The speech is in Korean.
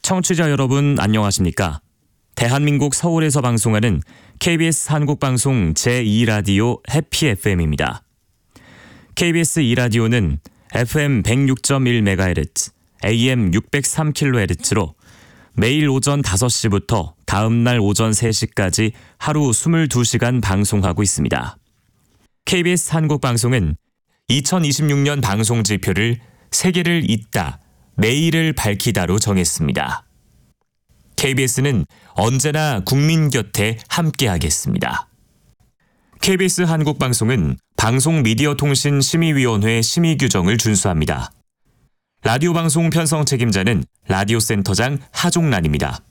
청취자 여러분 안녕하십니까? 대한민국 서울에서 방송하는 KBS 한국방송 제2라디오 해피 FM입니다. KBS 2라디오는 FM 106.1MHz, AM 603kHz로 매일 오전 5시부터 다음날 오전 3시까지 하루 22시간 방송하고 있습니다. KBS 한국방송은 2026년 방송 지표를 세계를 잇다, 내일을 밝히다로 정했습니다. KBS는 언제나 국민 곁에 함께하겠습니다. KBS 한국방송은 방송미디어통신심의위원회 심의 규정을 준수합니다. 라디오 방송 편성 책임자는 라디오 센터장 하종란입니다.